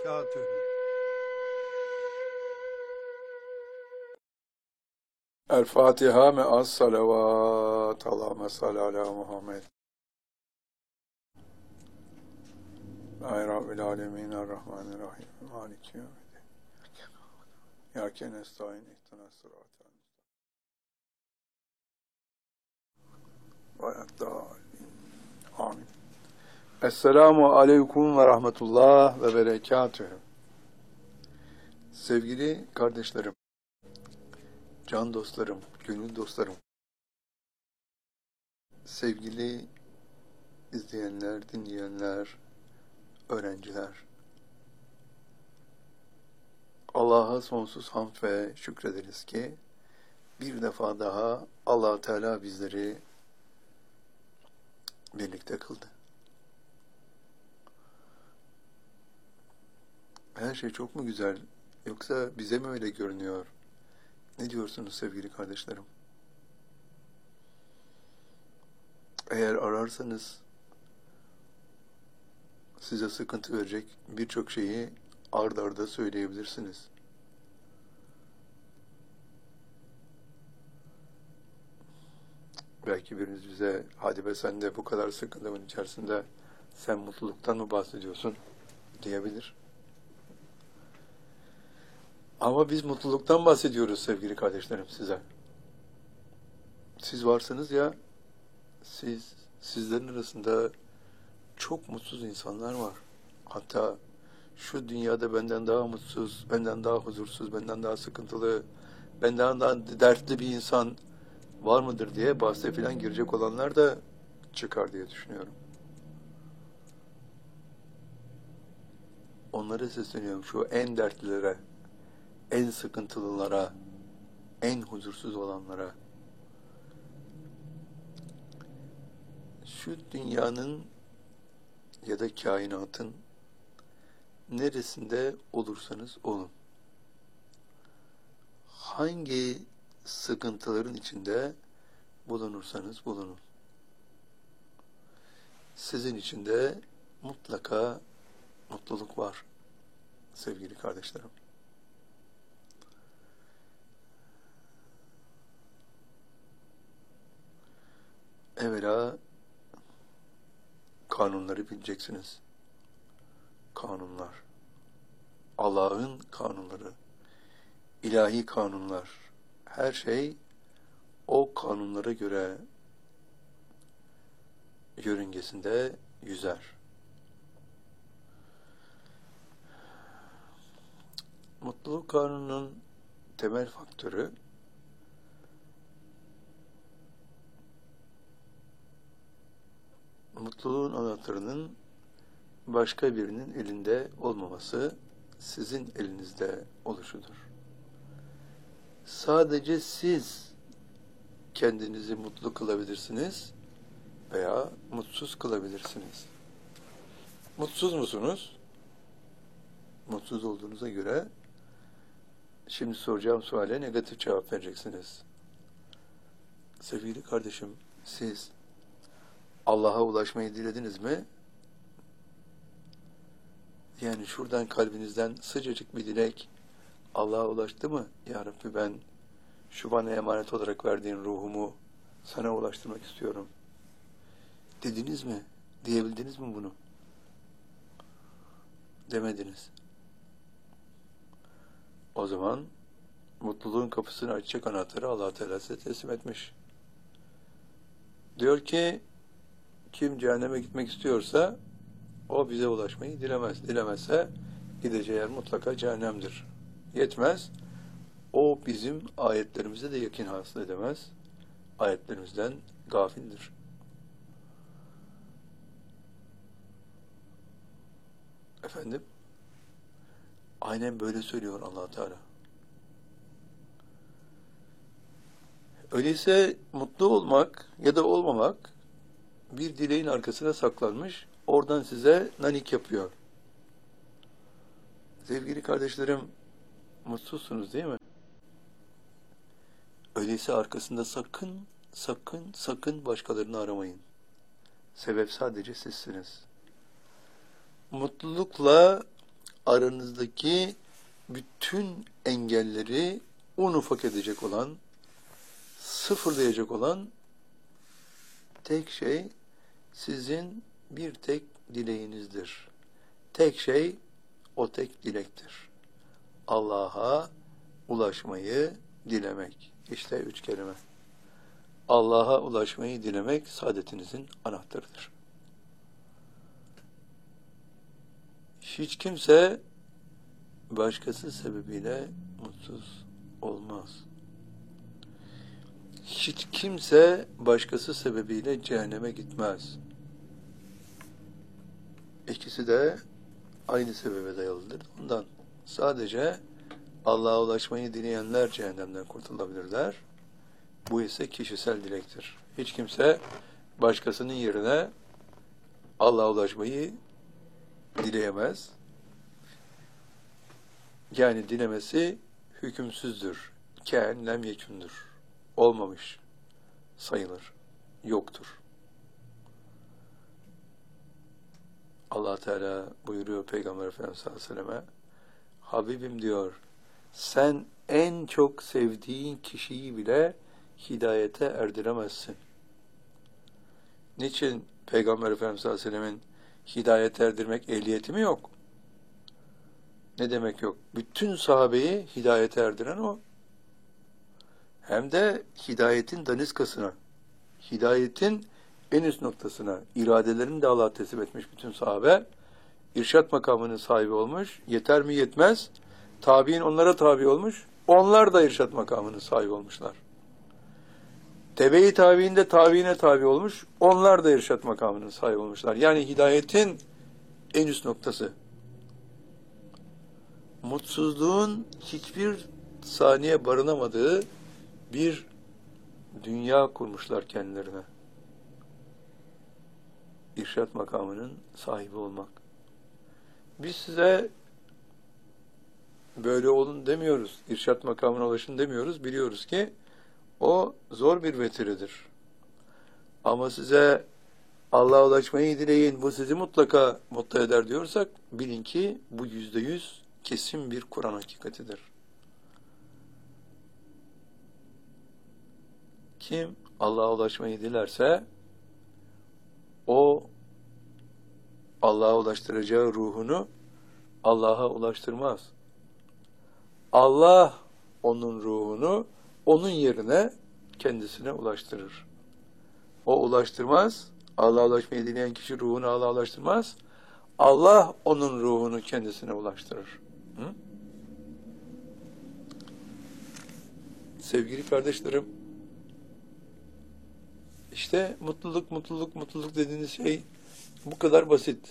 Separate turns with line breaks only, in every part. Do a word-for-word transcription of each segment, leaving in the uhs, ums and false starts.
berekatühü.
El Fatiha me'as salavat. Allahümme salli ala Muhammed. Ay Rabbil alemin er-Rahmanir-Rahim. Maliki yevmiddin. İyyâke nestaîn ihdinas sıratal müstakîm. Amin. Esselamu aleyküm ve rahmetullah ve berekatühü. Sevgili kardeşlerim, can dostlarım, gönül dostlarım, sevgili izleyenler, dinleyenler, öğrenciler, Allah'a sonsuz hamd ve şükrederiz ki bir defa daha Allah Teala bizleri birlikte kıldı. Her şey çok mu güzel, yoksa bize mi öyle görünüyor? Ne diyorsunuz sevgili kardeşlerim? Eğer ararsanız size sıkıntı verecek birçok şeyi ard arda söyleyebilirsiniz. Belki biriniz bize, hadi be sen de bu kadar sıkıntının içerisinde sen mutluluktan mı bahsediyorsun diyebilir. Ama biz mutluluktan bahsediyoruz sevgili kardeşlerim size. Siz varsınız ya, siz, sizlerin arasında çok mutsuz insanlar var. Hatta şu dünyada benden daha mutsuz, benden daha huzursuz, benden daha sıkıntılı, benden daha dertli bir insan var mıdır diye bahse filan girecek olanlar da çıkar diye düşünüyorum. Onlara sesleniyorum, şu en dertlilere, en sıkıntılılara, en huzursuz olanlara. Şu dünyanın ya da kainatın neresinde olursanız olun, hangi sıkıntıların içinde bulunursanız bulunun, sizin içinde mutlaka mutluluk var sevgili kardeşlerim. Evvela kanunları bileceksiniz. Kanunlar, Allah'ın kanunları, ilahi kanunlar, her şey o kanunlara göre yörüngesinde yüzer. Mutluluk kanununun temel faktörü mutluluğun anahtarının başka birinin elinde olmaması, sizin elinizde oluşudur. Sadece siz kendinizi mutlu kılabilirsiniz veya mutsuz kılabilirsiniz. Mutsuz musunuz? Mutsuz olduğunuza göre şimdi soracağım suale negatif cevap vereceksiniz. Sevgili kardeşim, siz Allah'a ulaşmayı dilediniz mi? Yani şuradan kalbinizden sıcacık bir dilek Allah'a ulaştı mı? Ya Rabbi, ben şu bana emanet olarak verdiğin ruhumu sana ulaştırmak istiyorum dediniz mi? Diyebildiniz mi bunu? Demediniz. O zaman mutluluğun kapısını açacak anahtarı Allah Teala size teslim etmiş. Diyor ki, kim cehenneme gitmek istiyorsa o bize ulaşmayı dilemez. Dilemezse gideceği yer mutlaka cehennemdir. Yetmez, o bizim ayetlerimize de yakin hasıl edemez. Ayetlerimizden gafildir. Efendim? Aynen böyle söylüyor Allah Teala. Öyleyse mutlu olmak ya da olmamak bir dileğin arkasına saklanmış, oradan size nanik yapıyor. Sevgili kardeşlerim, mutsuzsunuz değil mi? Öyleyse arkasında sakın, sakın, sakın başkalarını aramayın. Sebep sadece sizsiniz. Mutlulukla aranızdaki bütün engelleri un ufak edecek olan, sıfırlayacak olan tek şey sizin bir tek dileğinizdir. Tek şey o tek dilektir. Allah'a ulaşmayı dilemek. İşte üç kelime. Allah'a ulaşmayı dilemek saadetinizin anahtarıdır. Hiç kimse başkası sebebiyle mutsuz olmaz. Hiç kimse başkası sebebiyle cehenneme gitmez. İkisi de aynı sebebe dayalıdır. Ondan sadece Allah'a ulaşmayı dileyenler cehennemden kurtulabilirler. Bu ise kişisel dilektir. Hiç kimse başkasının yerine Allah'a ulaşmayı dileyemez. Yani dilemesi hükümsüzdür. Kâin lem yekûndür. Olmamış sayılır. Yoktur. Allah Teala buyuruyor Peygamber Efendimiz sallallahu aleyhi ve selleme, Habibim diyor, sen en çok sevdiğin kişiyi bile hidayete erdiremezsin. Niçin Peygamber Efendimiz sallallahu aleyhi ve sellemin hidayete erdirmek ehliyeti mi yok? Ne demek yok? Bütün sahabeyi hidayete erdiren o. Hem de hidayetin daniskasına, hidayetin en üst noktasına, iradelerini de Allah'a teslim etmiş bütün sahabe, irşat makamının sahibi olmuş, yeter mi yetmez, tabi'in onlara tabi olmuş, onlar da irşat makamının sahibi olmuşlar. Tebe-i tabi'in de tabi'ine tabi olmuş, onlar da irşat makamının sahibi olmuşlar. Yani hidayetin en üst noktası. Mutsuzluğun hiçbir saniye barınamadığı bir dünya kurmuşlar kendilerine. İrşat makamının sahibi olmak. Biz size böyle olun demiyoruz. İrşat makamına ulaşın demiyoruz. Biliyoruz ki o zor bir vetiridir. Ama size Allah'a ulaşmayı dileyin, bu sizi mutlaka mutlu eder diyorsak, bilin ki bu yüzde yüz kesin bir Kur'an hakikatidir. Kim Allah'a ulaşmayı dilerse, o Allah'a ulaştıracağı ruhunu Allah'a ulaştırmaz. Allah onun ruhunu onun yerine kendisine ulaştırır. O ulaştırmaz. Allah'a ulaşmayı dileyen kişi ruhunu Allah'a ulaştırmaz. Allah onun ruhunu kendisine ulaştırır. Hı? Sevgili kardeşlerim, işte mutluluk, mutluluk, mutluluk dediğiniz şey bu kadar basit.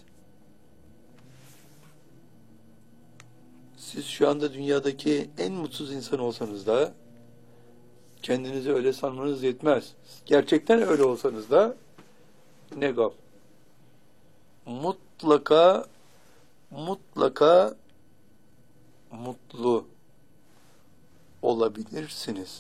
Siz şu anda dünyadaki en mutsuz insan olsanız da kendinizi öyle sanmanız yetmez. Gerçekten öyle olsanız da ne gam. Mutlaka mutlaka mutlu olabilirsiniz.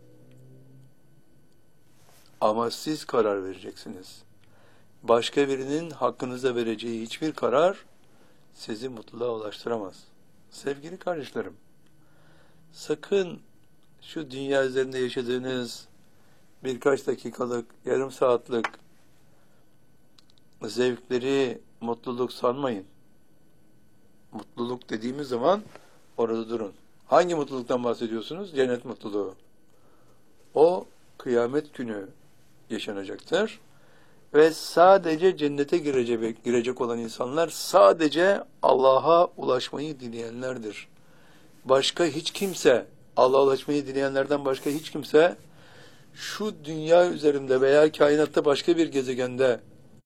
Ama siz karar vereceksiniz. Başka birinin hakkınıza vereceği hiçbir karar sizi mutluluğa ulaştıramaz. Sevgili kardeşlerim, sakın şu dünya üzerinde yaşadığınız birkaç dakikalık, yarım saatlik zevkleri mutluluk sanmayın. Mutluluk dediğimiz zaman orada durun. Hangi mutluluktan bahsediyorsunuz? Cennet mutluluğu. O kıyamet günü yaşanacaktır. Ve sadece cennete girecek, girecek olan insanlar sadece Allah'a ulaşmayı dileyenlerdir. Başka hiç kimse, Allah'a ulaşmayı dileyenlerden başka hiç kimse şu dünya üzerinde veya kainatta başka bir gezegende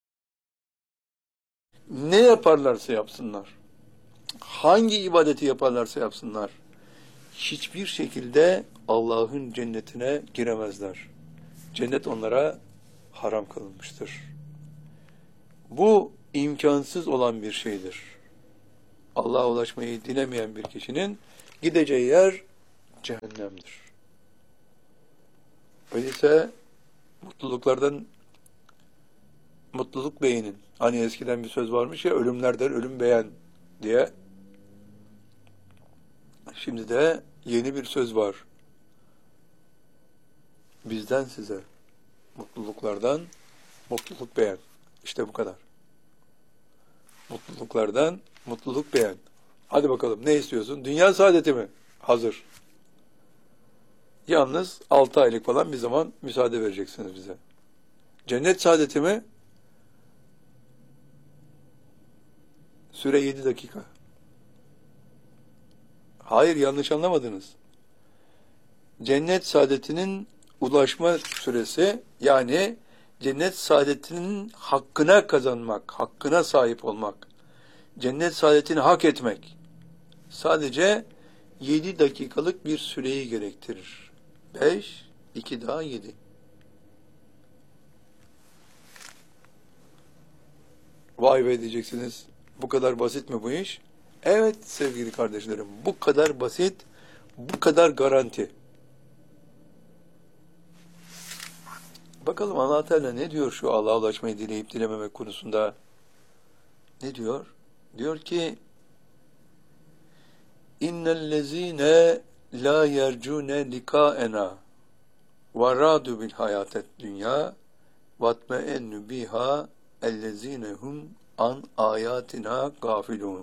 ne yaparlarsa yapsınlar, hangi ibadeti yaparlarsa yapsınlar, hiçbir şekilde Allah'ın cennetine giremezler. Cennet onlara haram kılınmıştır. Bu imkansız olan bir şeydir. Allah'a ulaşmayı dilemeyen bir kişinin gideceği yer cehennemdir. Öyleyse mutluluklardan mutluluk beğenin. Hani eskiden bir söz varmış ya, ölümlerden ölüm beğen diye. Şimdi de yeni bir söz var. Bizden size. Mutluluklardan mutluluk beğen. İşte bu kadar. Mutluluklardan mutluluk beğen. Hadi bakalım ne istiyorsun? Dünya saadeti mi? Hazır. Yalnız altı aylık falan bir zaman müsaade vereceksiniz bize. Cennet saadeti mi? Süre yedi dakika. Hayır, yanlış anlamadınız. Cennet saadetinin ulaşma süresi, yani cennet saadetinin hakkına kazanmak, hakkına sahip olmak, cennet saadetini hak etmek sadece yedi dakikalık bir süreyi gerektirir. beş, iki daha yedi. Vay be diyeceksiniz. Bu kadar basit mi bu iş? Evet sevgili kardeşlerim, bu kadar basit, bu kadar garanti. Bakalım Allah Teala ne diyor şu Allah'a ulaşmayı dileyip dilememek konusunda? Ne diyor? Diyor ki İnnellezîne lâ yercûne likâena ve râdû bil hayâtet dünya vatme'ennü biha ellezînehum an âyâtina gâfilûn.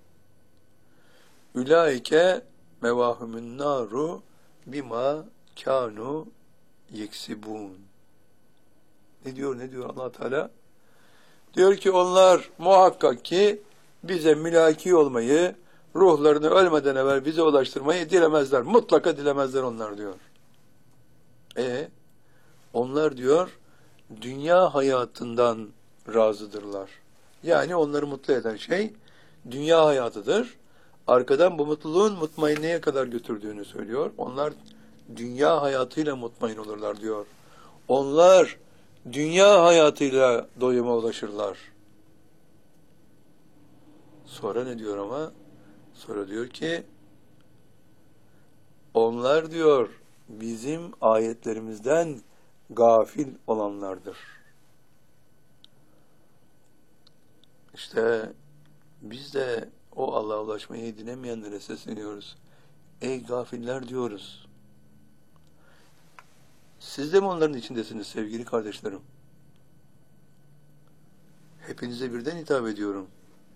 Ulaike mevâhumun nâru bima kânû yeksibûn. Ne diyor, ne diyor Allah Teala? Diyor ki onlar muhakkak ki bize mülaki olmayı, ruhlarını ölmeden evvel bize ulaştırmayı dilemezler. Mutlaka dilemezler onlar diyor. E onlar diyor dünya hayatından razıdırlar. Yani onları mutlu eden şey dünya hayatıdır. Arkadan bu mutluluğun mutmainneye kadar götürdüğünü söylüyor. Onlar dünya hayatıyla mutmain olurlar diyor. Onlar dünya hayatıyla doyuma ulaşırlar. Sonra ne diyor ama? Sonra diyor ki onlar diyor bizim ayetlerimizden gafil olanlardır. İşte biz de o Allah'a ulaşmayı dilemeyenlere sesleniyoruz. Ey gafiller diyoruz. Siz de mi onların içindesiniz sevgili kardeşlerim? Hepinize birden hitap ediyorum.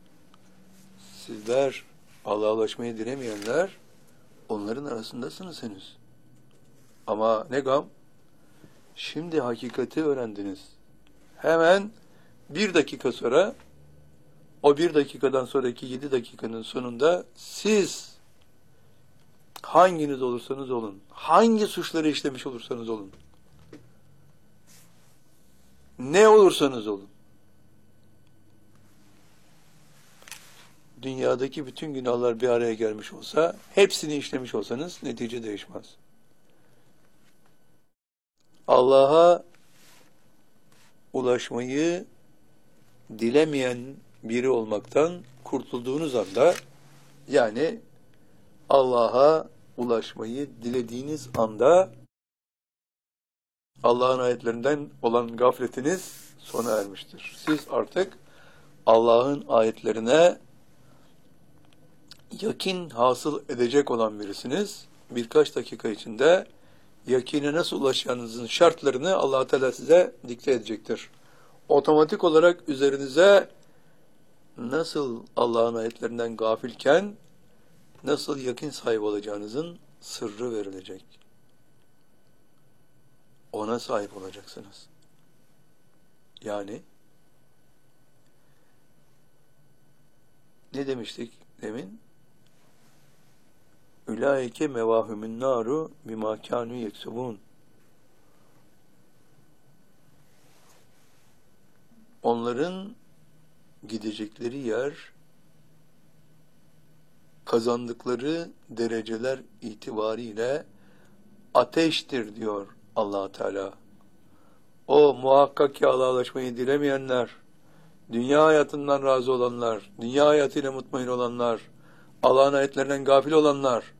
Sizler Allah'a ulaşmayı dilemeyenler, onların arasındasınız henüz. Ama ne gam? Şimdi hakikati öğrendiniz. Hemen bir dakika sonra, o bir dakikadan sonraki yedi dakikanın sonunda siz hanginiz olursanız olun, hangi suçları işlemiş olursanız olun, ne olursanız olun, dünyadaki bütün günahlar bir araya gelmiş olsa, hepsini işlemiş olsanız netice değişmez. Allah'a ulaşmayı dilemeyen biri olmaktan kurtulduğunuz anda, yani Allah'a ulaşmayı dilediğiniz anda Allah'ın ayetlerinden olan gafletiniz sona ermiştir. Siz artık Allah'ın ayetlerine yakin hasıl edecek olan birisiniz. Birkaç dakika içinde yakine nasıl ulaşacağınızın şartlarını Allah Teala size dikte edecektir. Otomatik olarak üzerinize nasıl Allah'ın ayetlerinden gafilken nasıl yakin sahibi olacağınızın sırrı verilecek. Ona sahip olacaksınız. Yani ne demiştik demin? Ulaike mevahumun naru bima kânû yeksubûn. Onların gidecekleri yer, kazandıkları dereceler itibariyle ateştir diyor Allah Teala. O muhakkak ki Allah'a ulaşmayı dilemeyenler, dünya hayatından razı olanlar, dünya hayatıyla mutmain olanlar, Allah'ın ayetlerinden gafil olanlar,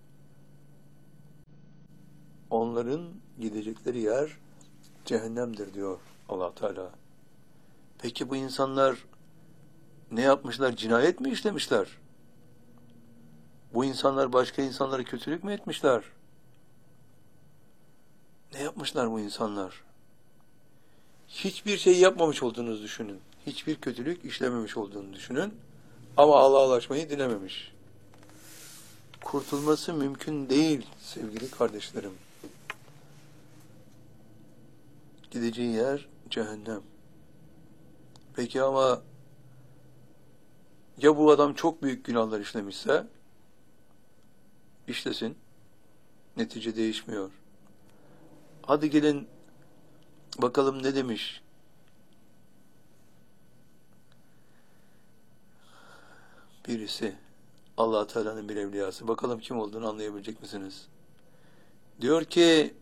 onların gidecekleri yer cehennemdir diyor Allah Teala. Peki bu insanlar ne yapmışlar? Cinayet mi işlemişler? Bu insanlar başka insanlara kötülük mü etmişler? Ne yapmışlar bu insanlar? Hiçbir şey yapmamış olduğunuzu düşünün. Hiçbir kötülük işlememiş olduğunu düşünün. Ama Allah'a ulaşmayı dilememiş. Kurtulması mümkün değil sevgili kardeşlerim. Gideceği yer cehennem. Peki ama ya bu adam çok büyük günahlar işlemişse? İşlesin. Netice değişmiyor. Hadi gelin bakalım ne demiş? Birisi, Allah Teala'nın bir evliyası. Bakalım kim olduğunu anlayabilecek misiniz? Diyor ki,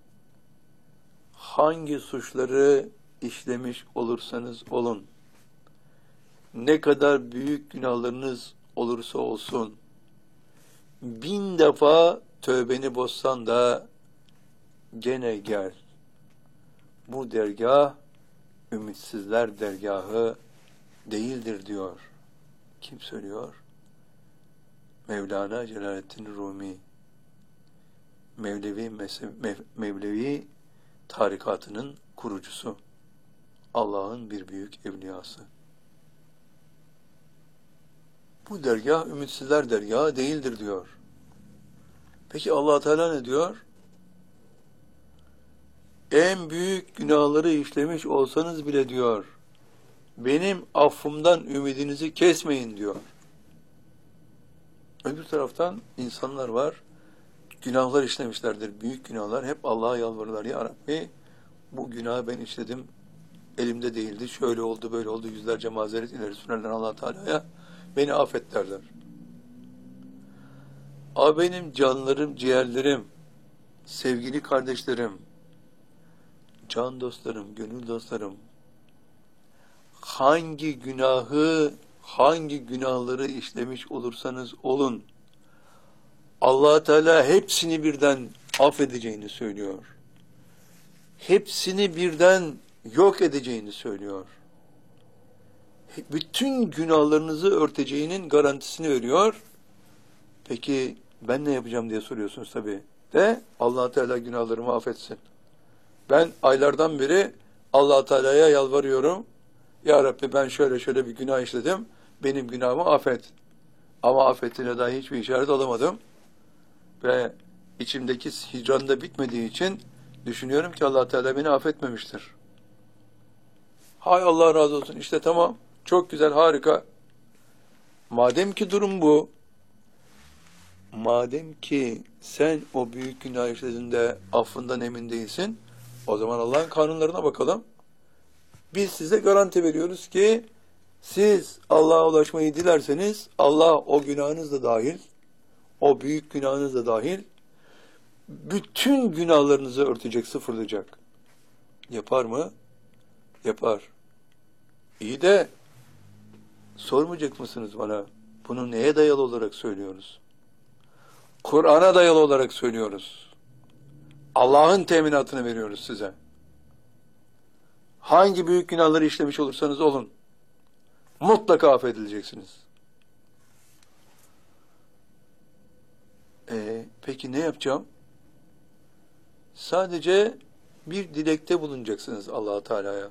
hangi suçları işlemiş olursanız olun, ne kadar büyük günahlarınız olursa olsun, bin defa tövbeni bozsan da gene gel. Bu dergah, ümitsizler dergahı değildir diyor. Kim söylüyor? Mevlana Celaleddin Rumi. Mevlevi, Mev Mevlevi tarikatının kurucusu. Allah'ın bir büyük evliyası. Bu dergah ümitsizler dergahı değildir diyor. Peki Allah Teala ne diyor? En büyük günahları işlemiş olsanız bile diyor, benim affımdan ümidinizi kesmeyin diyor. Öbür taraftan insanlar var, günahlar işlemişlerdir, büyük günahlar, hep Allah'a yalvarırlar. Ya Rabbi, bu günahı ben işledim, elimde değildi, şöyle oldu, böyle oldu, yüzlerce mazeret ileri sürerler Allah Teala'ya, beni affet derler. A benim canlarım, ciğerlerim, sevgili kardeşlerim, can dostlarım, gönül dostlarım, hangi günahı, hangi günahları işlemiş olursanız olun, Allah Teala hepsini birden affedeceğini söylüyor. Hepsini birden yok edeceğini söylüyor. Bütün günahlarınızı örteceğinin garantisini veriyor. Peki ben ne yapacağım diye soruyorsunuz tabii. De Allah Teala günahlarımı affetsin. Ben aylardan beri Allah Teala'ya yalvarıyorum. Ya Rabbi ben şöyle şöyle bir günah işledim. Benim günahımı affet. Ama affettiğine dahi hiçbir işaret alamadım. Ve içimdeki hicran da bitmediği için düşünüyorum ki Allah Teala beni affetmemiştir. Hay Allah razı olsun. İşte tamam. Çok güzel, harika. Madem ki durum bu, madem ki sen o büyük günah işlediğinde affından emin değilsin, o zaman Allah'ın kanunlarına bakalım. Biz size garanti veriyoruz ki siz Allah'a ulaşmayı dilerseniz Allah o günahınız da dahil, o büyük günahınız da dahil bütün günahlarınızı örtecek, sıfırlayacak. Yapar mı? Yapar. İyi de sormayacak mısınız bana? Bunu neye dayalı olarak söylüyoruz? Kur'an'a dayalı olarak söylüyoruz. Allah'ın teminatını veriyoruz size. Hangi büyük günahları işlemiş olursanız olun, mutlaka affedileceksiniz. Ee, peki ne yapacağım? Sadece bir dilekte bulunacaksınız Allah Teala'ya.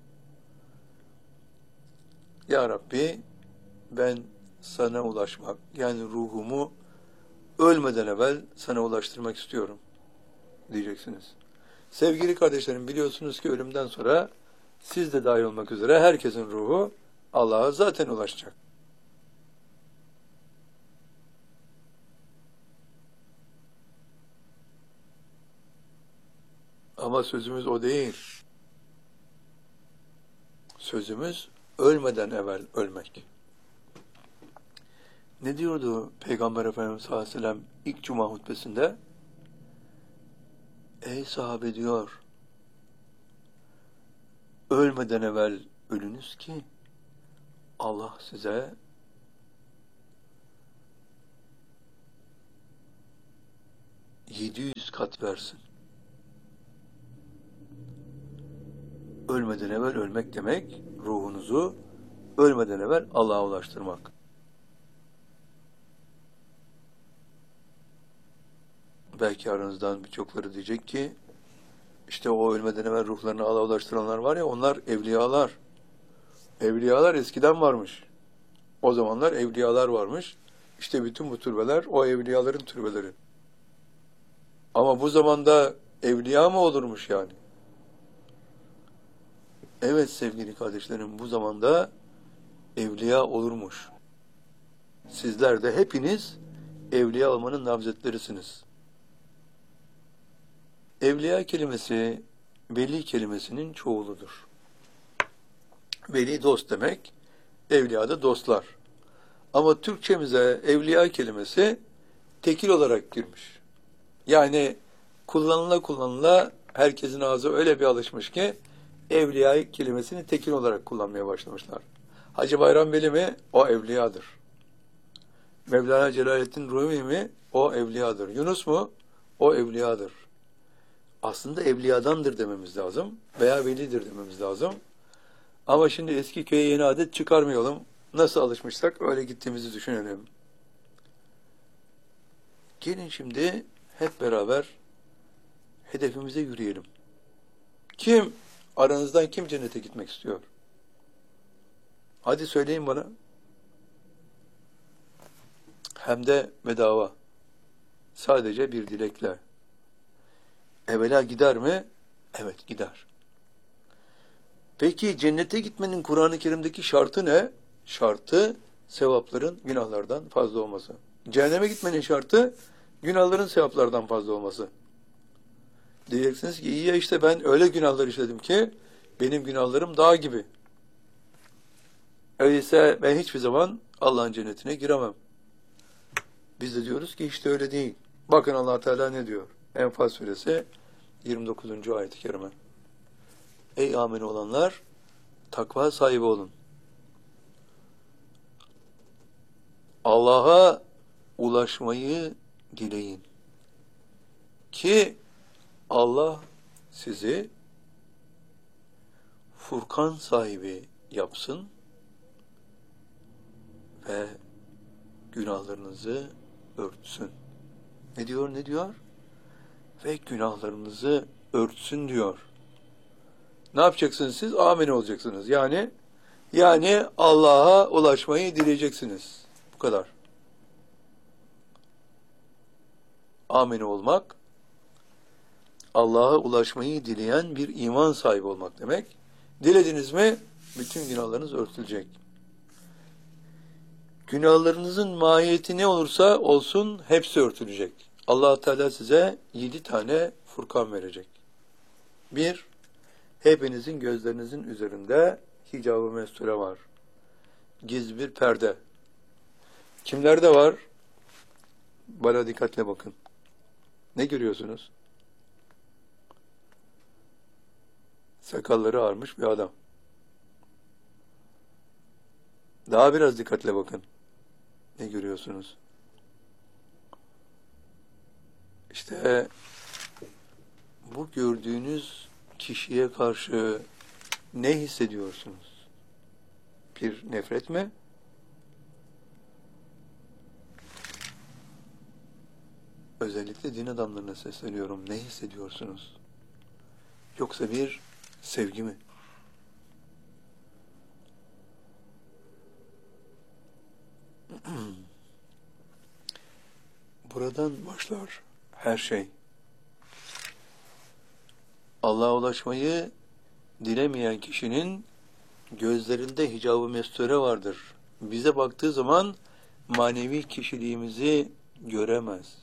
Ya Rabbi, ben sana ulaşmak, yani ruhumu ölmeden evvel sana ulaştırmak istiyorum diyeceksiniz. Sevgili kardeşlerim, biliyorsunuz ki ölümden sonra siz de dahil olmak üzere herkesin ruhu Allah'a zaten ulaşacak. Ama sözümüz o değil. Sözümüz ölmeden evvel ölmek. Ne diyordu Peygamber Efendimiz sallallahu aleyhi ve sellem ilk cuma hutbesinde? Ey sahabe diyor, ölmeden evvel ölünüz ki Allah size yedi yüz kat versin. Ölmeden evvel ölmek demek, ruhunuzu ölmeden evvel Allah'a ulaştırmak. Belki aranızdan birçokları diyecek ki, işte o ölmeden evvel ruhlarını Allah'a ulaştıranlar var ya, onlar evliyalar. Evliyalar eskiden varmış. O zamanlar evliyalar varmış. İşte bütün bu türbeler o evliyaların türbeleri. Ama bu zamanda evliya mı olurmuş yani? Evet sevgili kardeşlerim, bu zamanda evliya olurmuş. Sizler de hepiniz evliya olmanın namzetlerisiniz. Evliya kelimesi, veli kelimesinin çoğuludur. Veli dost demek, evliya da dostlar. Ama Türkçemize evliya kelimesi tekil olarak girmiş. Yani kullanıla kullanıla herkesin ağzı öyle bir alışmış ki evliya kelimesini tekil olarak kullanmaya başlamışlar. Hacı Bayram Veli mi? O evliyadır. Mevlana Celaleddin Rumi mi? O evliyadır. Yunus mu? O evliyadır. Aslında evliyadandır dememiz lazım veya velidir dememiz lazım. Ama şimdi eski köye yeni adet çıkarmayalım. Nasıl alışmışsak öyle gittiğimizi düşünelim. Gelin şimdi hep beraber hedefimize yürüyelim. Kim, aranızdan kim cennete gitmek istiyor? Hadi söyleyin bana. Hem de bedava. Sadece bir dilekle. Evvela gider mi? Evet gider. Peki cennete gitmenin Kur'an-ı Kerim'deki şartı ne? Şartı sevapların günahlardan fazla olması. Cehenneme gitmenin şartı günahların sevaplardan fazla olması. Diyeceksiniz ki iyi ya işte ben öyle günahlar işledim ki benim günahlarım dağ gibi. Öyleyse ben hiçbir zaman Allah'ın cennetine giremem. Biz de diyoruz ki işte öyle değil. Bakın Allah Teala ne diyor? Enfal suresi yirmi dokuzuncu ayet-i kerime. Ey amin olanlar, takva sahibi olun. Allah'a ulaşmayı dileyin. Ki Allah sizi Furkan sahibi yapsın ve günahlarınızı örtsün. Ne diyor, ne diyor? Ve günahlarınızı örtsün diyor. Ne yapacaksınız siz? Amin olacaksınız. Yani yani Allah'a ulaşmayı dileyeceksiniz. Bu kadar. Amin olmak, Allah'a ulaşmayı dileyen bir iman sahibi olmak demek. Dilediniz mi bütün günahlarınız örtülecek. Günahlarınızın mahiyeti ne olursa olsun hepsi örtülecek. Allah Teala size yedi tane Furkan verecek. Bir, hepinizin gözlerinizin üzerinde hicab-ı mesture var. Gizli bir perde. Kimlerde var? Bana dikkatle bakın. Ne görüyorsunuz? Sakalları ağarmış bir adam. Daha biraz dikkatle bakın. Ne görüyorsunuz? İşte bu gördüğünüz kişiye karşı ne hissediyorsunuz? Bir nefret mi? Özellikle din adamlarına sesleniyorum. Ne hissediyorsunuz? Yoksa bir sevgi mi? Buradan başlar her şey. Allah'a ulaşmayı dilemeyen kişinin gözlerinde hicab-ı mesture vardır. Bize baktığı zaman manevi kişiliğimizi göremez.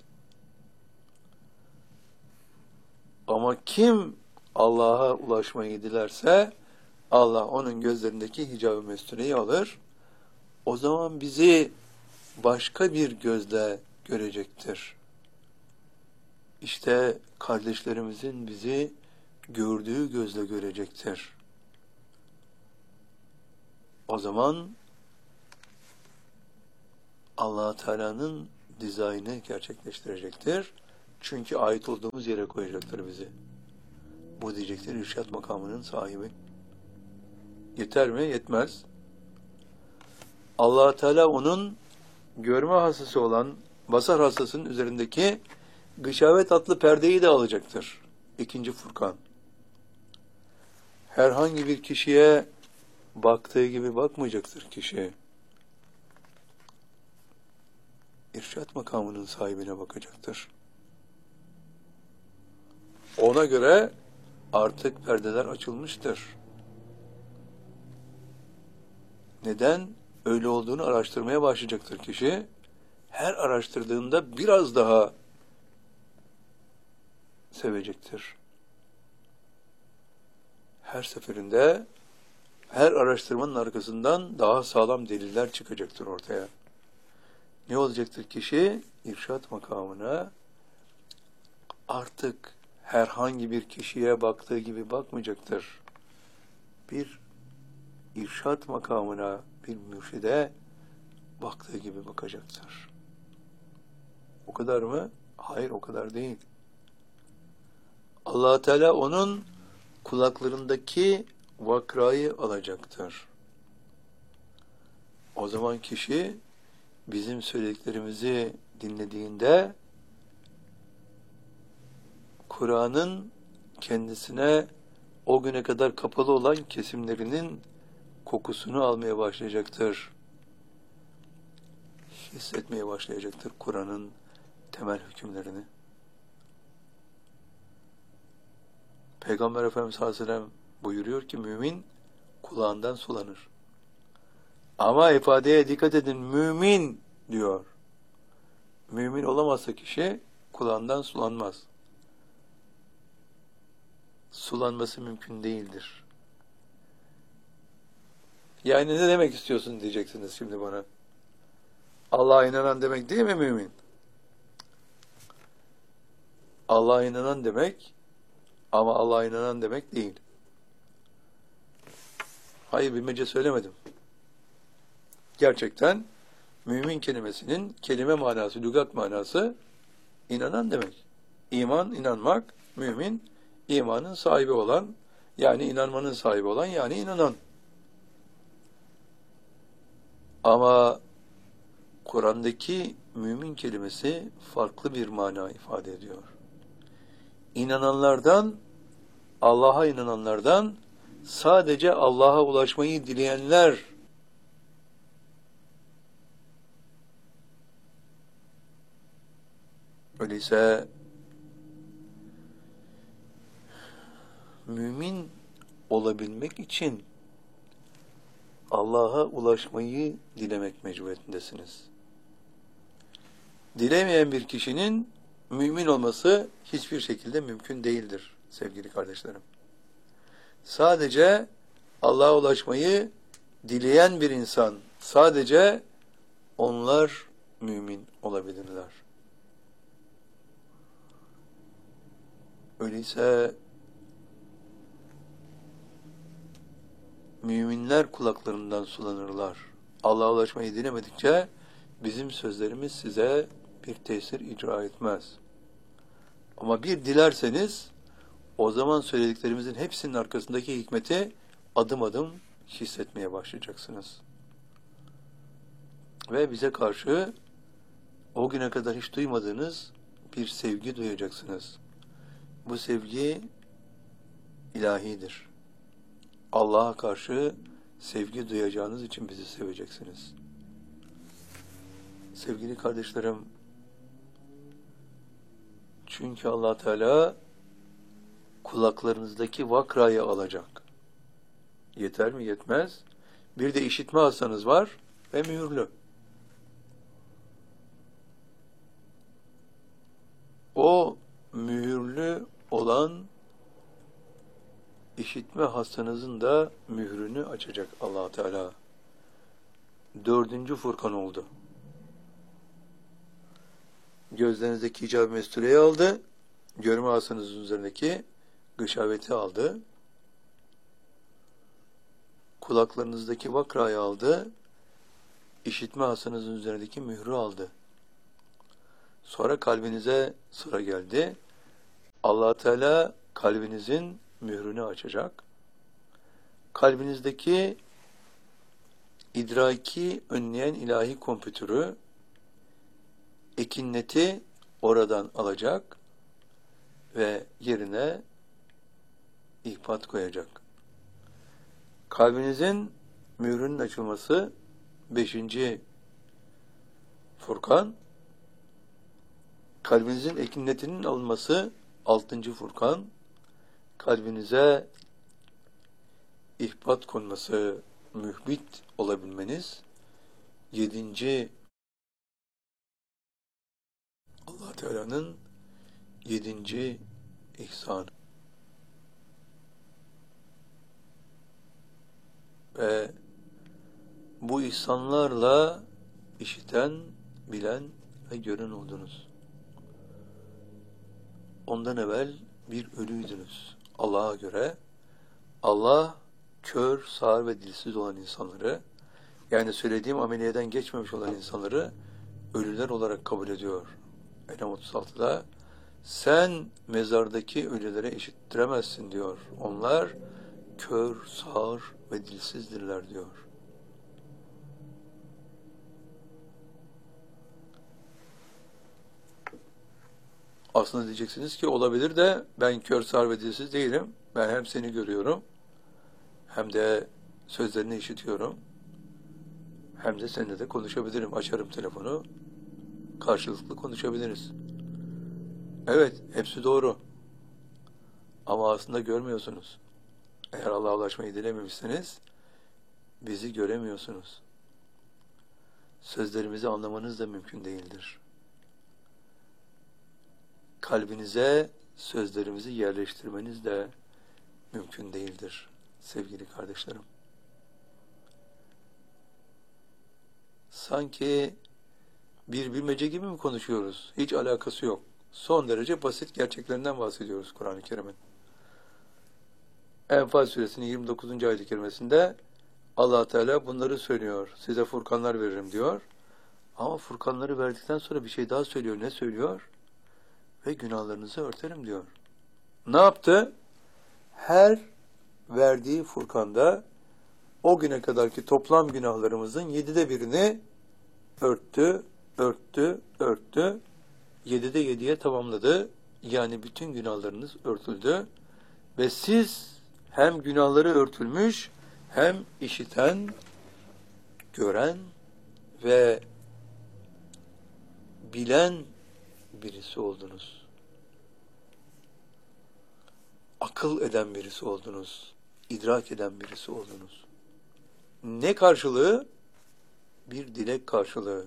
Ama kim Allah'a ulaşmayı dilerse Allah onun gözlerindeki hicab-ı mestureyi alır. O zaman bizi başka bir gözle görecektir. İşte kardeşlerimizin bizi gördüğü gözle görecektir. O zaman Allah Teala'nın dizaynı gerçekleştirecektir. Çünkü ait olduğumuz yere koyacaktır bizi. Bu diyecektir irşat makamının sahibi. Yeter mi? Yetmez. Allah Teala onun görme hastası olan basar hastasının üzerindeki Gışavet adlı perdeyi de alacaktır. İkinci Furkan. Herhangi bir kişiye baktığı gibi bakmayacaktır kişi. İrşad makamının sahibine bakacaktır. Ona göre artık perdeler açılmıştır. Neden? Öyle olduğunu araştırmaya başlayacaktır kişi. Her araştırdığında biraz daha sevecektir. Her seferinde, her araştırmanın arkasından daha sağlam deliller çıkacaktır ortaya. Ne olacaktır kişi? İrşad makamına artık herhangi bir kişiye baktığı gibi bakmayacaktır. Bir irşad makamına, bir mürşide baktığı gibi bakacaktır. O kadar mı? Hayır, o kadar değil. Allah Teala onun kulaklarındaki vakrayı alacaktır. O zaman kişi bizim söylediklerimizi dinlediğinde Kur'an'ın kendisine o güne kadar kapalı olan kesimlerinin kokusunu almaya başlayacaktır. Hissetmeye başlayacaktır Kur'an'ın temel hükümlerini. Peygamber Efendimiz sallallahu aleyhi ve sellem buyuruyor ki mümin kulağından sulanır. Ama ifadeye dikkat edin, mümin diyor. Mümin olamazsa kişi kulağından sulanmaz. Sulanması mümkün değildir. Yani ne demek istiyorsun diyeceksiniz şimdi bana. Allah'a inanan demek değil mi mümin? Allah'a inanan demek ama Allah'a inanan demek değil. Hayır, bilmece söylemedim. Gerçekten mümin kelimesinin kelime manası, lügat manası inanan demek. İman, inanmak, mümin, imanın sahibi olan, yani inanmanın sahibi olan, yani inanan. Ama Kur'an'daki mümin kelimesi farklı bir mana ifade ediyor. İnananlardan, Allah'a inananlardan sadece Allah'a ulaşmayı dileyenler öyleyse mümin olabilmek için Allah'a ulaşmayı dilemek mecburiyetindesiniz. Dilemeyen bir kişinin mümin olması hiçbir şekilde mümkün değildir sevgili kardeşlerim. Sadece Allah'a ulaşmayı dileyen bir insan, sadece onlar mümin olabilirler. Öyleyse müminler kulaklarından sulanırlar. Allah'a ulaşmayı dilemedikçe bizim sözlerimiz size bir tesir icra etmez. Ama bir dilerseniz o zaman söylediklerimizin hepsinin arkasındaki hikmeti adım adım hissetmeye başlayacaksınız. Ve bize karşı o güne kadar hiç duymadığınız bir sevgi duyacaksınız. Bu sevgi ilahidir. Allah'a karşı sevgi duyacağınız için bizi seveceksiniz. Sevgili kardeşlerim, çünkü Allah Teala kulaklarınızdaki vakrayı alacak. Yeter mi? Yetmez. Bir de işitme hastanız var ve mühürlü. O mühürlü olan işitme hastanızın da mührünü açacak Allah Teala. Dördüncü Furkan oldu. Gözlerinizdeki hicab-ı mestureyi aldı. Görme hastanızın üzerindeki gışaveti aldı. Kulaklarınızdaki vakrayı aldı. İşitme hastanızın üzerindeki mührü aldı. Sonra kalbinize sıra geldi. Allah Teala kalbinizin mührünü açacak. Kalbinizdeki idraki önleyen ilahi kompütürü, ekinneti oradan alacak ve yerine ihbat koyacak. Kalbinizin mührünün açılması beşinci Furkan, kalbinizin ekinletinin alınması altıncı Furkan, kalbinize ihbat konması, mühbit olabilmeniz yedinci Allah Teala'nın yedinci ihsanı. Ve bu ihsanlarla işiten, bilen ve gören oldunuz. Ondan evvel bir ölüydünüz. Allah'a göre Allah kör, sağır ve dilsiz olan insanları, yani söylediğim ameliyeden geçmemiş olan insanları ölüler olarak kabul ediyor. Enam otuz altıda sen mezardaki ölülere işittiremezsin diyor. Onlar kör, sağır ve dilsizdirler diyor. Aslında diyeceksiniz ki olabilir de ben kör, sağır ve dilsiz değilim. Ben hem seni görüyorum hem de sözlerini işitiyorum. Hem de seninle de konuşabilirim. Açarım telefonu. Karşılıklı konuşabiliriz. Evet, hepsi doğru. Ama aslında görmüyorsunuz. Eğer Allah'a ulaşmayı dilememişseniz bizi göremiyorsunuz. Sözlerimizi anlamanız da mümkün değildir. Kalbinize sözlerimizi yerleştirmeniz de mümkün değildir sevgili kardeşlerim. Sanki bir bilmece gibi mi konuşuyoruz? Hiç alakası yok. Son derece basit gerçeklerinden bahsediyoruz Kur'an-ı Kerim'in. Enfal suresinin yirmi dokuzuncu ayet-i kerimesinde Allah Teala bunları söylüyor. Size furkanlar veririm diyor. Ama furkanları verdikten sonra bir şey daha söylüyor. Ne söylüyor? Ve günahlarınızı örterim diyor. Ne yaptı? Her verdiği furkanda o güne kadarki toplam günahlarımızın yedide birini örttü, örttü, örttü. Yedide yediye tamamladı. Yani bütün günahlarınız örtüldü. Ve siz hem günahları örtülmüş, hem işiten, gören ve bilen birisi oldunuz. Akıl eden birisi oldunuz. İdrak eden birisi oldunuz. Ne karşılığı? Bir dilek karşılığı.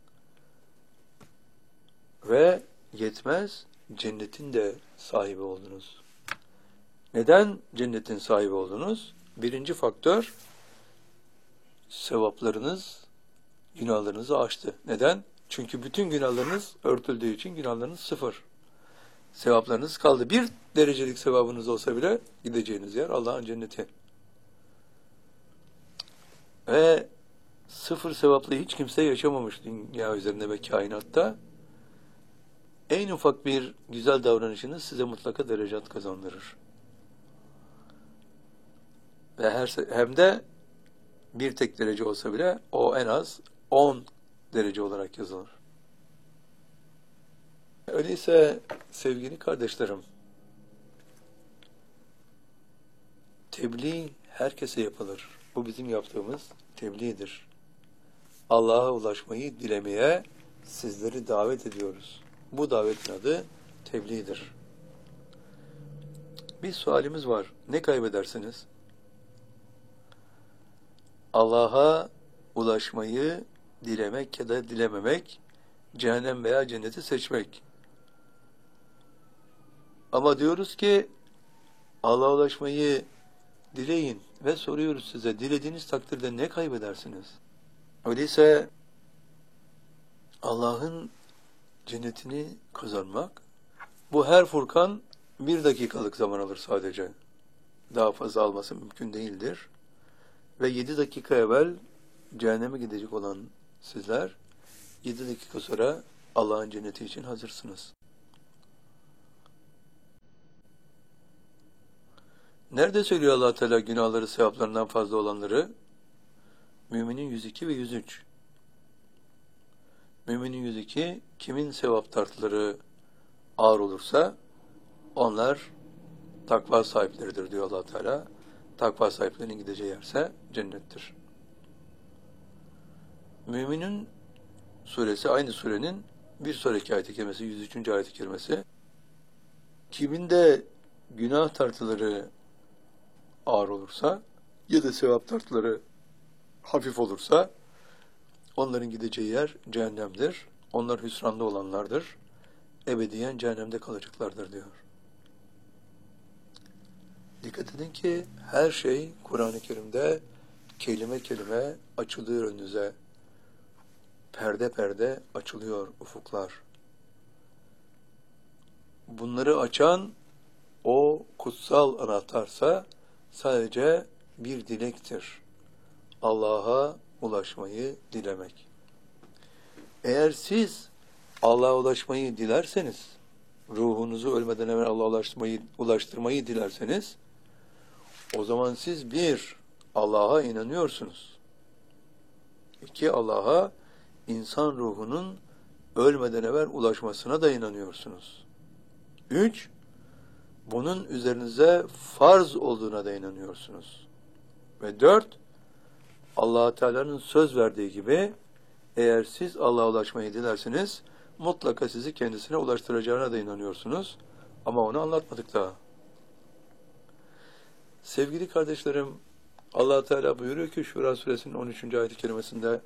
Ve yetmez, cennetin de sahibi oldunuz. Neden cennetin sahibi oldunuz? Birinci faktör, sevaplarınız günahlarınızı aştı. Neden? Çünkü bütün günahlarınız örtüldüğü için günahlarınız sıfır. Sevaplarınız kaldı. Bir derecelik sevabınız olsa bile gideceğiniz yer Allah'ın cenneti. Ve sıfır sevaplı hiç kimse yaşamamış dünya üzerinde ve kainatta. En ufak bir güzel davranışınız size mutlaka derecat kazandırır. Ve her, hem de bir tek derece olsa bile o en az on derece olarak yazılır. Öyleyse sevgili kardeşlerim, tebliğ herkese yapılır. Bu bizim yaptığımız tebliğdir. Allah'a ulaşmayı dilemeye sizleri davet ediyoruz. Bu davetin adı tebliğdir. Bir sualimiz var. Ne kaybedersiniz? Allah'a ulaşmayı dilemek ya da dilememek, cehennem veya cenneti seçmek. Ama diyoruz ki Allah'a ulaşmayı dileyin ve soruyoruz size, dilediğiniz takdirde ne kaybedersiniz? Öyleyse Allah'ın cennetini kazanmak, bu her Furkan bir dakikalık zaman alır sadece. Daha fazla alması mümkün değildir. Ve yedi dakika evvel cehenneme gidecek olan sizler, yedi dakika sonra Allah'ın cenneti için hazırsınız. Nerede söylüyor Allah Teala günahları sevaplarından fazla olanları? Müminin yüz iki ve yüz üç. Müminin yüz iki, kimin sevap tartıları ağır olursa onlar takva sahipleridir diyor Allah Teala. Takva sahiplerinin gideceği yerse cennettir. Müminin suresi aynı surenin bir sonraki ayet-i kerimesi, yüz üçüncü ayet-i kerimesi. Kiminde günah tartıları ağır olursa ya da sevap tartıları hafif olursa onların gideceği yer cehennemdir. Onlar hüsranda olanlardır. Ebediyen cehennemde kalacaklardır diyor. Dikkat edin ki her şey Kur'an-ı Kerim'de kelime kelime açılıyor önünüze. Perde perde açılıyor ufuklar. Bunları açan o kutsal anahtarsa sadece bir dilektir. Allah'a ulaşmayı dilemek. Eğer siz Allah'a ulaşmayı dilerseniz, ruhunuzu ölmeden evvel Allah'a ulaştırmayı, ulaştırmayı dilerseniz, o zaman siz bir, Allah'a inanıyorsunuz. İki, Allah'a insan ruhunun ölmeden evvel ulaşmasına da inanıyorsunuz. Üç, bunun üzerinize farz olduğuna da inanıyorsunuz. Ve dört, Allah Teala'nın söz verdiği gibi eğer siz Allah'a ulaşmayı dilerseniz mutlaka sizi kendisine ulaştıracağına da inanıyorsunuz. Ama onu anlatmadık daha. Sevgili kardeşlerim, Allah Teala buyuruyor ki Şura suresinin on üçüncü ayet-i kerimesinde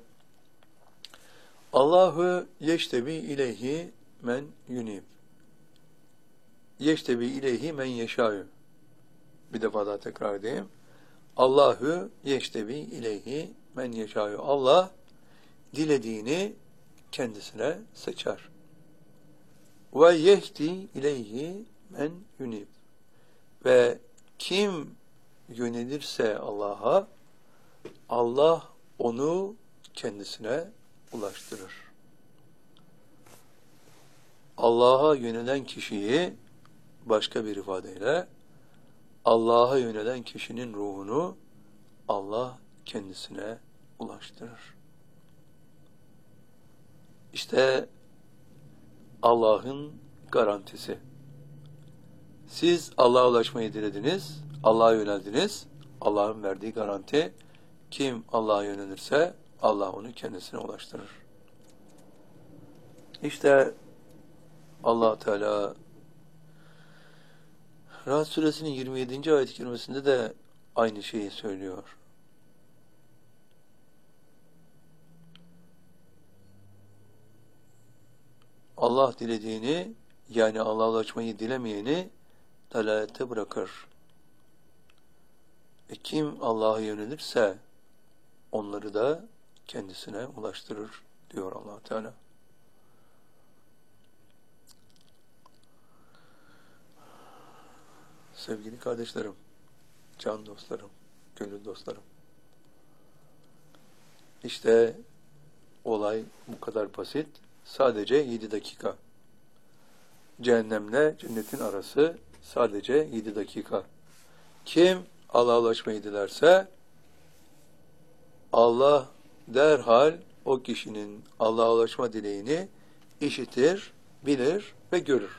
Allahu yeştebi ileyhi men yunib. Yeştebi ileyhi men yeşâ'ü. Bir defa daha tekrar edeyim. Allahu yeştebi ileyhi men yeşâ'ü. Allah dilediğini kendisine seçer. Ve yehdi ileyhi men yunib. Ve kim yönelirse Allah'a, Allah onu kendisine ulaştırır. Allah'a yönelen kişiyi başka bir ifadeyle Allah'a yönelen kişinin ruhunu Allah kendisine ulaştırır. İşte Allah'ın garantisi. Siz Allah'a ulaşmayı dilediniz, Allah'a yöneldiniz. Allah'ın verdiği garanti, kim Allah'a yönelirse Allah onu kendisine ulaştırır. İşte Allah Teala Rahat suresinin yirmi yedinci ayet-i kerimesinde de aynı şeyi söylüyor. Allah dilediğini, yani Allah'a ulaşmayı dilemeyeni dalalete bırakır. E kim Allah'a yönelirse onları da kendisine ulaştırır diyor Allah Teala. Sevgili kardeşlerim, can dostlarım, gönül dostlarım. İşte olay bu kadar basit. Sadece yedi dakika. Cehennemle cennetin arası sadece yedi dakika. Kim Allah'a ulaşmayı dilerse Allah derhal o kişinin Allah'a ulaşma dileğini işitir, bilir ve görür.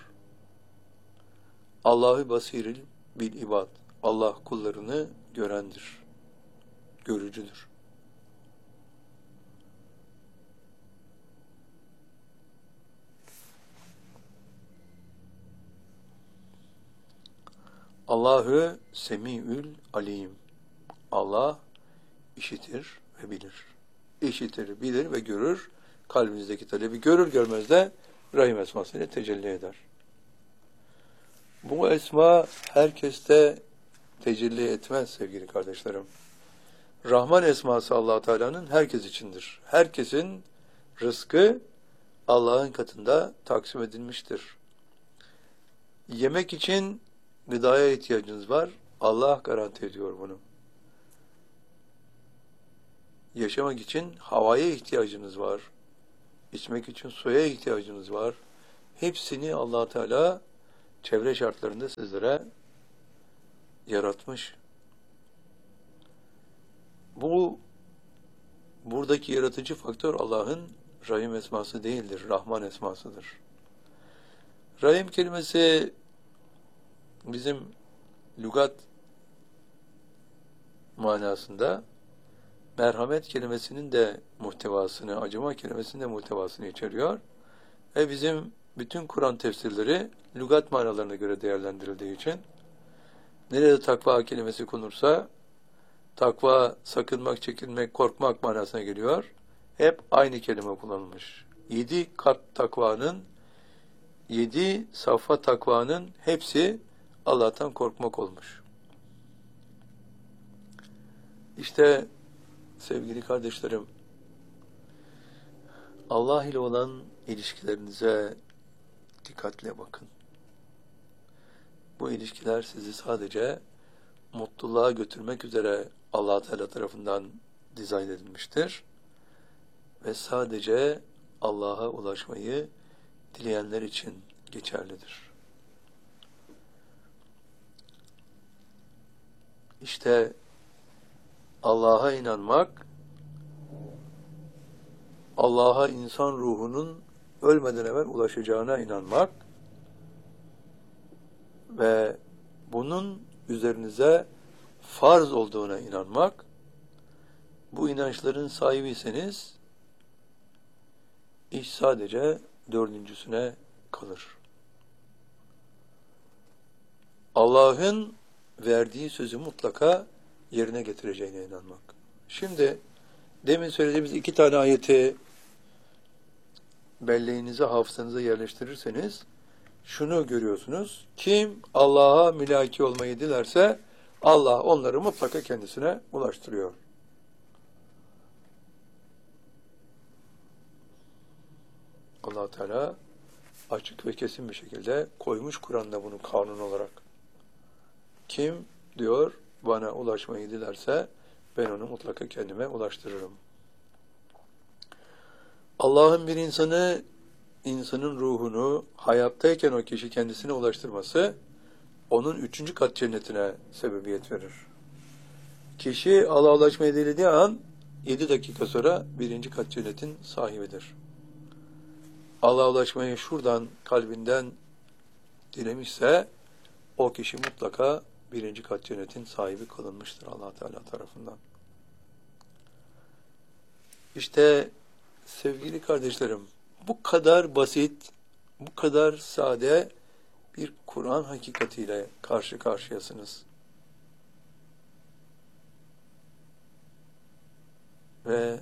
Allahu basiril bil ibad. Allah kullarını görendir, görücüdür. Allahu semi'ül alim. Allah işitir ve bilir. İşitir, bilir ve görür. Kalbinizdeki talebi görür görmez de Rahim esmasıyla tecelli eder. Bu esma herkeste tecelli etmez sevgili kardeşlerim. Rahman esması Allah Teala'nın herkes içindir. Herkesin rızkı Allah'ın katında taksim edilmiştir. Yemek için gıdaya ihtiyacınız var. Allah garanti ediyor bunu. Yaşamak için havaya ihtiyacınız var. İçmek için suya ihtiyacınız var. Hepsini Allah Teala çevre şartlarında sizlere yaratmış. Bu buradaki yaratıcı faktör Allah'ın Rahim esması değildir, Rahman esmasıdır. Rahim kelimesi bizim lügat manasında merhamet kelimesinin de muhtevasını, acıma kelimesinin de muhtevasını içeriyor. Ve bizim bütün Kur'an tefsirleri lügat manalarına göre değerlendirildiği için nerede takva kelimesi konursa takva, sakınmak, çekinmek, korkmak manasına geliyor. Hep aynı kelime kullanılmış. Yedi kat takvanın, yedi safha takvanın hepsi Allah'tan korkmak olmuş. İşte sevgili kardeşlerim, Allah ile olan ilişkilerinize dikkatle bakın. Bu ilişkiler sizi sadece mutluluğa götürmek üzere Allah Teala tarafından dizayn edilmiştir. Ve sadece Allah'a ulaşmayı dileyenler için geçerlidir. İşte Allah'a inanmak, Allah'a insan ruhunun ölmeden evvel ulaşacağına inanmak ve bunun üzerinize farz olduğuna inanmak, bu inançların sahibiyseniz iş sadece dördüncüsüne kalır. Allah'ın verdiği sözü mutlaka yerine getireceğine inanmak. Şimdi demin söylediğimiz iki tane ayeti belleğinize, hafızanıza yerleştirirseniz şunu görüyorsunuz. Kim Allah'a mülaki olmayı dilerse Allah onları mutlaka kendisine ulaştırıyor. Allah Teala açık ve kesin bir şekilde koymuş Kur'an'da bunu kanun olarak. Kim diyor bana ulaşmayı dilerse ben onu mutlaka kendime ulaştırırım. Allah'ın bir insanı, insanın ruhunu hayattayken o kişi kendisine ulaştırması onun üçüncü kat cennetine sebebiyet verir. Kişi Allah'a ulaşmayı dilediği an yedi dakika sonra birinci kat cennetin sahibidir. Allah'a ulaşmayı şuradan kalbinden dilemişse o kişi mutlaka birinci kat cennetin sahibi kılınmıştır Allah Teala tarafından. İşte sevgili kardeşlerim, bu kadar basit, bu kadar sade bir Kur'an hakikatiyle karşı karşıyasınız. Ve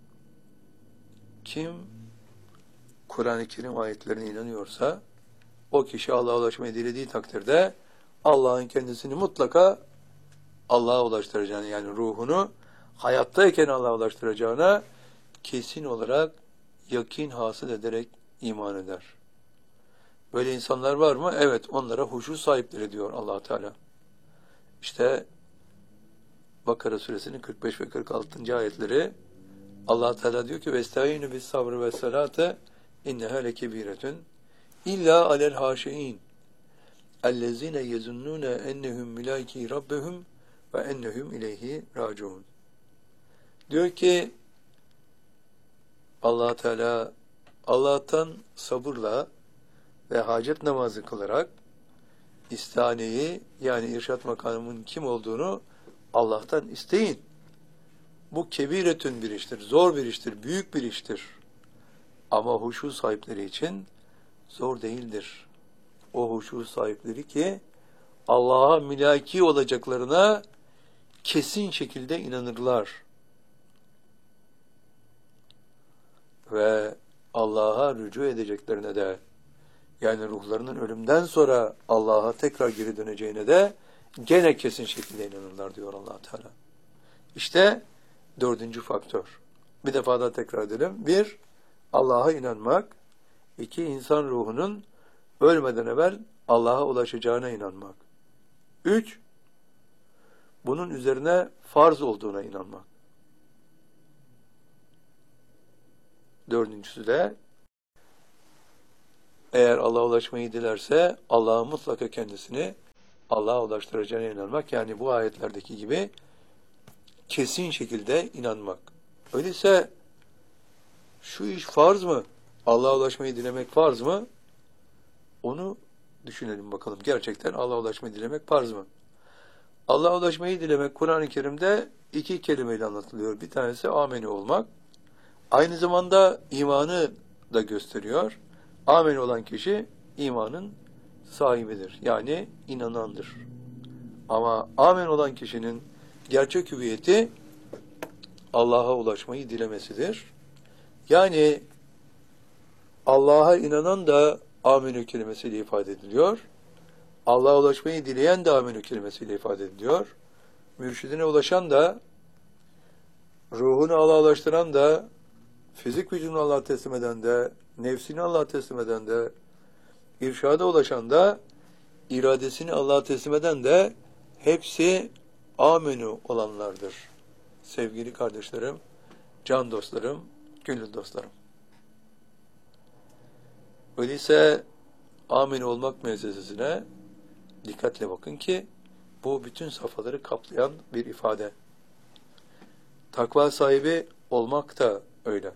kim Kur'an-ı Kerim ayetlerine inanıyorsa o kişi Allah'a ulaşmayı dilediği takdirde Allah'ın kendisini mutlaka Allah'a ulaştıracağını, yani ruhunu hayattayken Allah'a ulaştıracağına kesin olarak yakin hasıl ederek iman eder. Böyle insanlar var mı? Evet, onlara huşu sahipleri diyor Allah Teala. İşte Bakara suresinin kırk beş ve kırk altıncı ayetleri Allah Teala diyor ki: "Vesta'inu bis sabrı ve salate inneha lekebiretun illa alel haşiin ellezine yezunnune ennehum milaki rabbehum ve ennehum ileyhi raciun." Diyor ki Allah Teala, Allah'tan sabırla ve hacet namazı kılarak istaneyi, yani irşat makamının kim olduğunu Allah'tan isteyin. Bu kebiretün bir iştir, zor bir iştir, büyük bir iştir. Ama huşu sahipleri için zor değildir. O huşu sahipleri ki Allah'a mülaki olacaklarına kesin şekilde inanırlar. Ve Allah'a rücu edeceklerine de, yani ruhlarının ölümden sonra Allah'a tekrar geri döneceğine de gene kesin şekilde inanırlar diyor Allah Teala. İşte dördüncü faktör. Bir defa daha tekrar edelim. Bir, Allah'a inanmak. İki, insan ruhunun ölmeden evvel Allah'a ulaşacağına inanmak. Üç, bunun üzerine farz olduğuna inanmak. Dördüncüsü de eğer Allah'a ulaşmayı dilerse Allah'a mutlaka kendisini Allah'a ulaştıracağına inanmak. Yani bu ayetlerdeki gibi kesin şekilde inanmak. Öyleyse şu iş farz mı? Allah'a ulaşmayı dilemek farz mı? Onu düşünelim bakalım. Gerçekten Allah'a ulaşmayı dilemek farz mı? Allah'a ulaşmayı dilemek Kur'an-ı Kerim'de iki kelimeyle anlatılıyor. Bir tanesi ameni olmak. Aynı zamanda imanı da gösteriyor. Ameni olan kişi imanın sahibidir. Yani inanandır. Ama amen olan kişinin gerçek hüviyeti Allah'a ulaşmayı dilemesidir. Yani Allah'a inanan da amenü kelimesiyle ifade ediliyor. Allah'a ulaşmayı dileyen de amenü kelimesiyle ifade ediliyor. Mürşidine ulaşan da, ruhunu Allah'a ulaştıran da, fizik vücudunu Allah'a teslim eden de, nefsini Allah'a teslim eden de, irşada ulaşan da, iradesini Allah'a teslim eden de hepsi amenü olanlardır. Sevgili kardeşlerim, can dostlarım, gönül dostlarım. Öyleyse amenü olmak meselesine dikkatle bakın ki bu bütün safhaları kaplayan bir ifade. Takva sahibi olmak da öyle.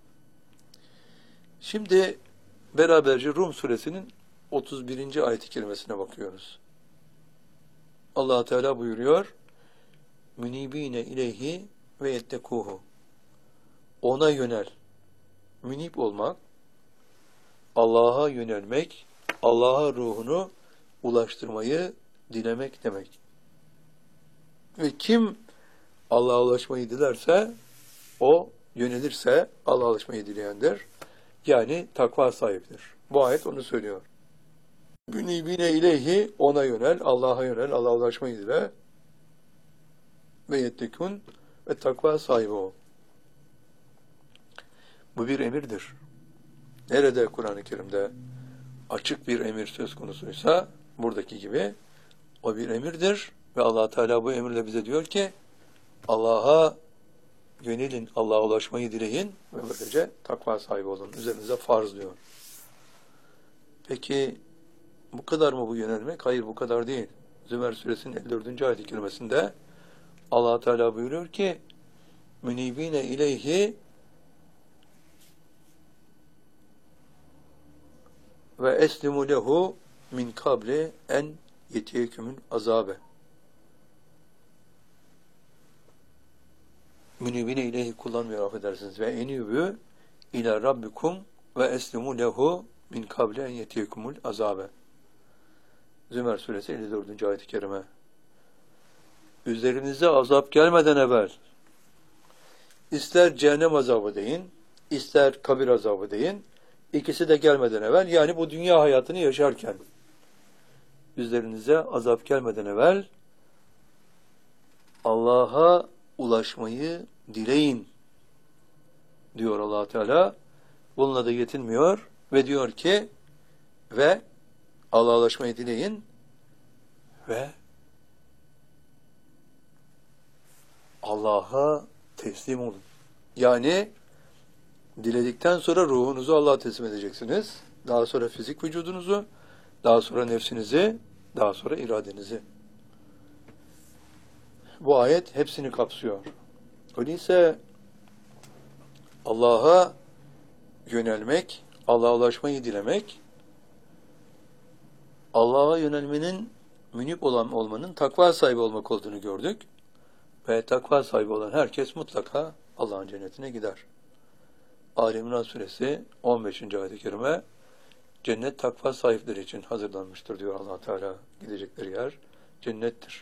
Şimdi beraberce Rum suresinin otuz birinci ayet-i kerimesine bakıyoruz. Allah Teala buyuruyor: "Münibine ileyhi ve yettekuhu." Ona yönel. Münib olmak, Allah'a yönelmek, Allah'a ruhunu ulaştırmayı dilemek demek. Ve kim Allah'a ulaşmayı dilerse, o yönelirse Allah'a ulaşmayı dileyendir. Yani takva sahibidir. Bu ayet onu söylüyor. Münibine ileyhi, ona yönel, Allah'a yönel, Allah'a ulaşmayı dile. Ve yettekun, ve takva sahibi ol. Bu bir emirdir. Nerede Kur'an-ı Kerim'de açık bir emir söz konusuysa, buradaki gibi o bir emirdir. Ve Allah Teala bu emirle bize diyor ki, Allah'a yönelin, Allah'a ulaşmayı dileyin ve böylece takva sahibi olun. Üzerinize farz diyor. Peki bu kadar mı bu yönelmek? Hayır, bu kadar değil. Zümer suresinin elli dördüncü ayet-i kerimesinde Allah Teala buyuruyor ki, münibine ileyhi ve eslimu lehu min kabli en yetiyekümün azabe. Münibine ileyhi kullanmıyor, affedersiniz. Ve enübü ila rabbikum ve eslimu lehu min kabli en yetiyekumul azabe. Zümer suresi elli dördüncü ayet-i kerime. Üzerinize azap gelmeden evvel ister cehennem azabı deyin, ister kabir azabı deyin, ikisi de gelmeden evvel, yani bu dünya hayatını yaşarken üzerinize azap gelmeden evvel Allah'a ulaşmayı dileyin diyor Allah Teala. Bununla da yetinmiyor ve diyor ki ve Allah'a ulaşmayı dileyin ve Allah'a teslim olun. Yani diledikten sonra ruhunuzu Allah'a teslim edeceksiniz. Daha sonra fizik vücudunuzu, daha sonra nefsinizi, daha sonra iradenizi. Bu ayet hepsini kapsıyor. Öyleyse Allah'a yönelmek, Allah'a ulaşmayı dilemek, Allah'a yönelmenin, münip olan olmanın takva sahibi olmak olduğunu gördük. Ve takva sahibi olan herkes mutlaka Allah'ın cennetine gider. Ali İmran suresi on beşinci ayet-i kerime, cennet takva sahipleri için hazırlanmıştır diyor Allah Teala. Gidecekleri yer cennettir.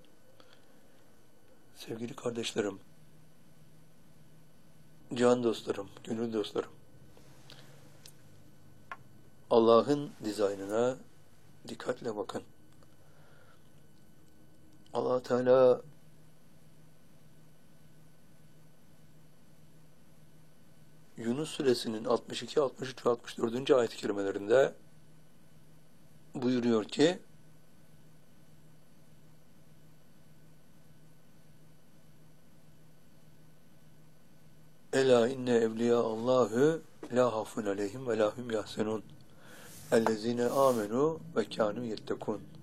Sevgili kardeşlerim, can dostlarım, gönül dostlarım, Allah'ın dizaynına dikkatle bakın. Allah Teala Yunus suresinin altmış iki, altmış üç ve altmış dördüncü ayet-i kerimelerinde buyuruyor ki, Ela inne evliya Allahu la hafun aleyhim ve lahum yahsenun ellezine amenu ve kanu yettekun.